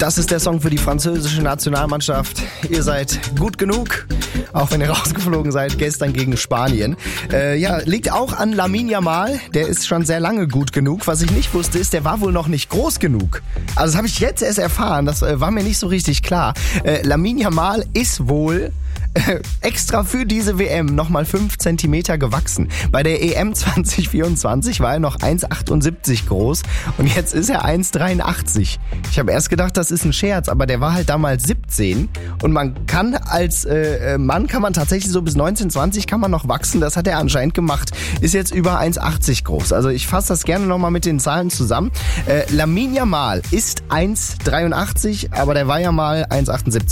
Das ist der Song für die französische Nationalmannschaft. Ihr seid gut genug, auch wenn ihr rausgeflogen seid gestern gegen Spanien. Liegt auch an Lamine Yamal. Der ist schon sehr lange gut genug. Was ich nicht wusste, ist, der war wohl noch nicht groß genug. Also das habe ich jetzt erst erfahren. Das war mir nicht so richtig klar. Lamine Yamal ist wohl extra für diese WM nochmal 5 Zentimeter gewachsen. Bei der EM 2024 war er noch 1,78 groß und jetzt ist er 1,83. Ich habe erst gedacht, das ist ein Scherz, aber der war halt damals 17 und man kann als Mann kann man tatsächlich so bis 19, 20 kann man noch wachsen. Das hat er anscheinend gemacht. Ist jetzt über 1,80 groß. Also ich fasse das gerne nochmal mit den Zahlen zusammen. Lamine Yamal ist 1,83, aber der war ja mal 1,78.